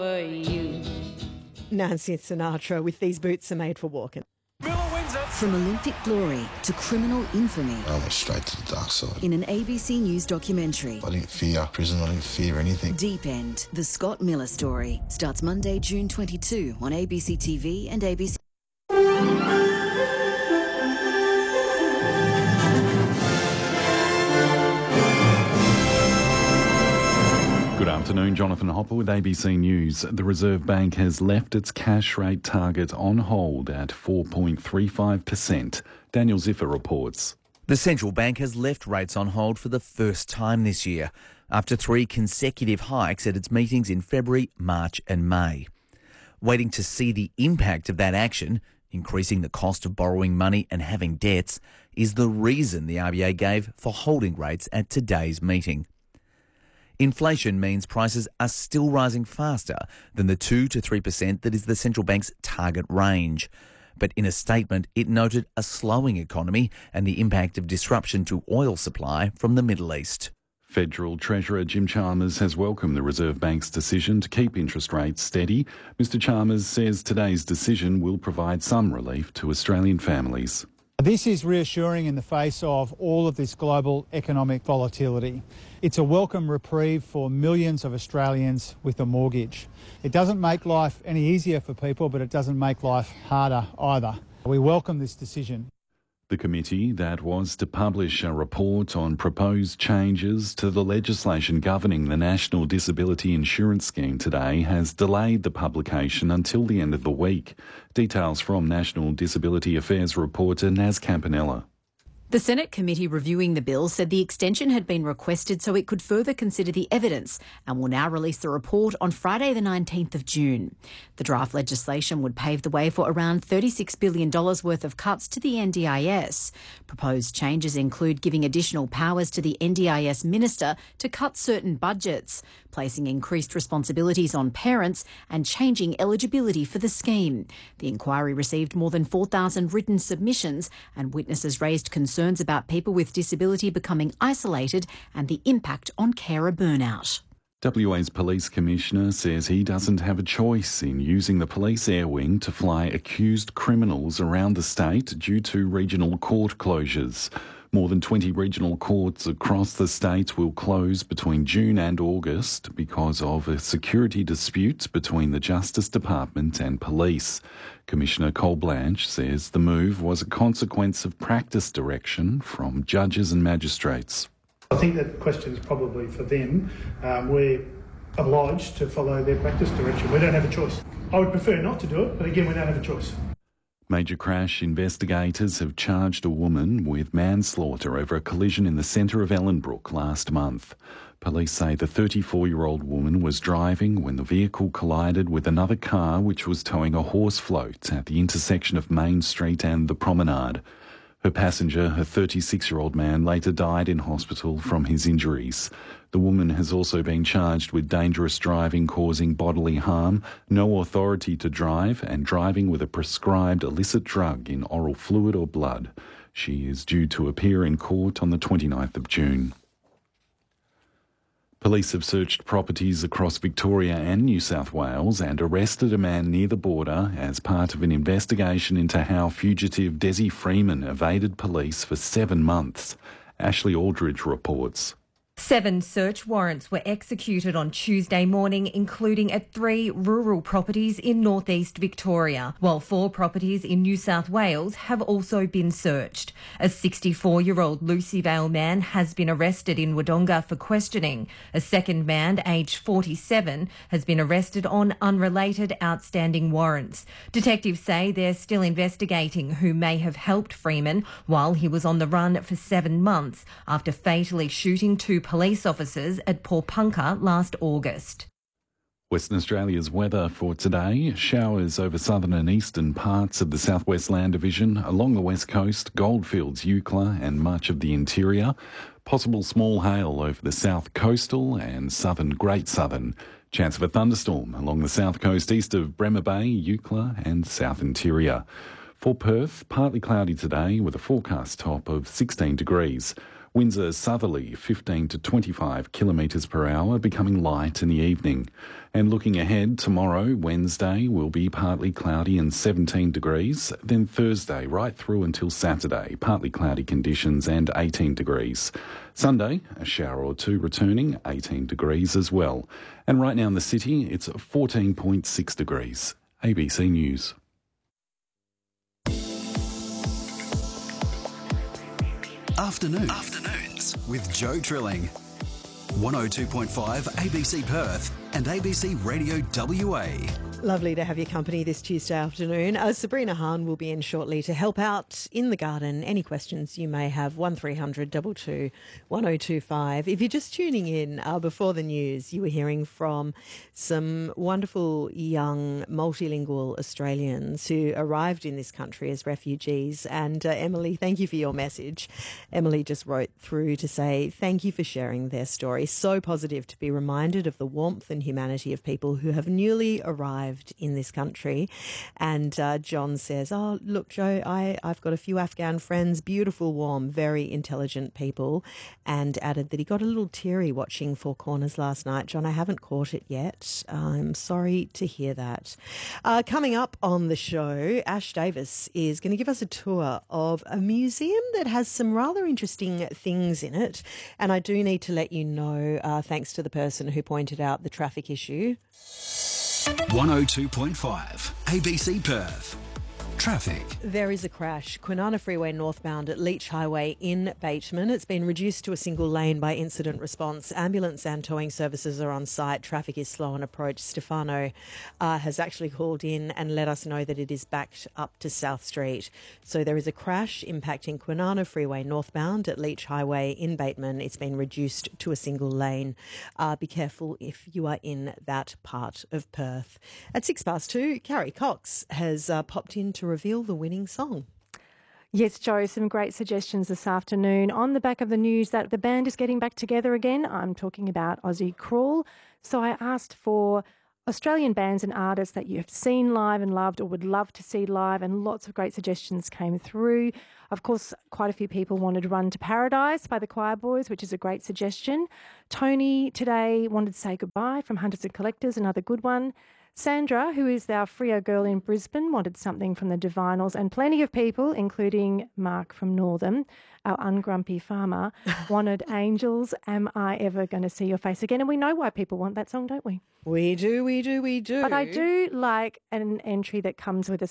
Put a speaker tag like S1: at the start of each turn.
S1: Nancy Sinatra with These Boots Are Made for Walking.
S2: From Olympic glory to criminal infamy.
S3: I went straight to the dark side.
S2: In an ABC News documentary.
S3: I didn't fear prison, I didn't fear anything.
S2: Deep End, the Scott Miller story, starts Monday, June 22 on ABC TV and ABC.
S4: Good afternoon, Jonathan Hopper with ABC News. The Reserve Bank has left its cash rate target on hold at 4.35%. Daniel Ziffer reports.
S5: The central bank has left rates on hold for the first time this year, after 3 consecutive hikes at its meetings in February, March and May. Waiting to see the impact of that action, increasing the cost of borrowing money and having debts, is the reason the RBA gave for holding rates at today's meeting. Inflation means prices are still rising faster than the 2 to 3% that is the central bank's target range. But in a statement, it noted a slowing economy and the impact of disruption to oil supply from the Middle East.
S4: Federal Treasurer Jim Chalmers has welcomed the Reserve Bank's decision to keep interest rates steady. Mr Chalmers says today's decision will provide some relief to Australian families.
S6: This is reassuring in the face of all of this global economic volatility. It's a welcome reprieve for millions of Australians with a mortgage. It doesn't make life any easier for people, but it doesn't make life harder either. We welcome this decision.
S4: The committee that was to publish a report on proposed changes to the legislation governing the National Disability Insurance Scheme today has delayed the publication until the end of the week. Details from National Disability Affairs reporter Naz Campanella.
S7: The Senate committee reviewing the bill said the extension had been requested so it could further consider the evidence and will now release the report on Friday the 19th of June. The draft legislation would pave the way for around $36 billion worth of cuts to the NDIS. Proposed changes include giving additional powers to the NDIS minister to cut certain budgets, placing increased responsibilities on parents and changing eligibility for the scheme. The inquiry received more than 4,000 written submissions and witnesses raised concerns about people with disability becoming isolated and the impact on carer burnout.
S4: WA's Police Commissioner says he doesn't have a choice in using the police air wing to fly accused criminals around the state due to regional court closures. More than 20 regional courts across the state will close between June and August because of a security dispute between the Justice Department and police. Commissioner Cole Blanche says the move was a consequence of practice direction from judges and magistrates.
S8: I think that question is probably for them. We're obliged to follow their practice direction. We don't have a choice. I would prefer not to do it, but again, we don't have a choice.
S4: Major crash investigators have charged a woman with manslaughter over a collision in the centre of Ellenbrook last month. Police say the 34-year-old woman was driving when the vehicle collided with another car which was towing a horse float at the intersection of Main Street and the Promenade. Her passenger, a 36-year-old man, later died in hospital from his injuries. The woman has also been charged with dangerous driving causing bodily harm, no authority to drive, and driving with a prescribed illicit drug in oral fluid or blood. She is due to appear in court on the 29th of June. Police have searched properties across Victoria and New South Wales and arrested a man near the border as part of an investigation into how fugitive Desi Freeman evaded police for 7 months. Ashley Aldridge reports.
S9: 7 search warrants were executed on Tuesday morning, including at 3 rural properties in northeast Victoria, while 4 properties in New South Wales have also been searched. A 64-year-old Lucy Vale man has been arrested in Wodonga for questioning. A second man, aged 47, has been arrested on unrelated outstanding warrants. Detectives say they're still investigating who may have helped Freeman while he was on the run for 7 months after fatally shooting 2 police officers at Porpunka last August.
S4: Western Australia's weather for today. Showers over southern and eastern parts of the Southwest Land Division, along the west coast, Goldfields, Eucla and much of the interior. Possible small hail over the south coastal and southern Great Southern. Chance of a thunderstorm along the south coast east of Bremer Bay, Eucla and south interior. For Perth, partly cloudy today with a forecast top of 16 degrees. Winds are southerly, 15 to 25 kilometres per hour, becoming light in the evening. And looking ahead, tomorrow, Wednesday, will be partly cloudy and 17 degrees. Then Thursday, right through until Saturday, partly cloudy conditions and 18 degrees. Sunday, a shower or two returning, 18 degrees as well. And right now in the city, it's 14.6 degrees. ABC News.
S10: Afternoons with Joe Trilling. 102.5 ABC Perth and ABC Radio WA.
S1: Lovely to have your company this Tuesday afternoon. Sabrina Hahn will be in shortly to help out in the garden. Any questions you may have, 1300 22 1025. If you're just tuning in before the news, you were hearing from some wonderful young multilingual Australians who arrived in this country as refugees. And Emily, thank you for your message. Emily just wrote through to say, thank you for sharing their story. So positive to be reminded of the warmth and humanity of people who have newly arrived in this country. And John says, oh, look, Joe, I've got a few Afghan friends, beautiful, warm, very intelligent people, and added that he got a little teary watching Four Corners last night. John, I haven't caught it yet. I'm sorry to hear that. Coming up on the show, Ash Davis is going to give us a tour of a museum that has some rather interesting things in it. And I do need to let you know, thanks to the person who pointed out the traffic issue.
S10: 102.5 ABC Perth. Traffic.
S1: There is a crash. Kwinana Freeway northbound at Leach Highway in Bateman. It's been reduced to a single lane by incident response. Ambulance and towing services are on site. Traffic is slow on approach. Stefano has actually called in and let us know that it is backed up to South Street. So there is a crash impacting Kwinana Freeway northbound at Leach Highway in Bateman. It's been reduced to a single lane. Be careful if you are in that part of Perth. At 2:06, Carrie Cox has popped in to reveal the winning song.
S11: Yes, Joe, some great suggestions this afternoon. On the back of the news that the band is getting back together again, I'm talking about Aussie Crawl. So I asked for Australian bands and artists that you have seen live and loved or would love to see live, and lots of great suggestions came through. Of course, quite a few people wanted Run to Paradise by the Choir Boys, which is a great suggestion. Tony today wanted Say Goodbye from Hunters and Collectors, another good one. Sandra, who is our Freo girl in Brisbane, wanted something from the Divinals, and plenty of people, including Mark from Northam, our ungrumpy farmer, wanted Angels, Am I Ever Going to See Your Face Again? And we know why people want that song, don't we?
S1: We do.
S11: But I do like an entry that comes with a